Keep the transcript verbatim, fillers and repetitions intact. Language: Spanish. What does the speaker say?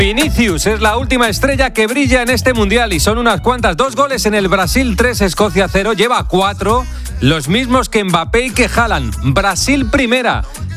Vinicius es la última estrella que brilla en este Mundial y son unas cuantas. Dos goles en el Brasil tres, Escocia cero. Lleva cuatro, los mismos que Mbappé y que Haaland. Brasil primera.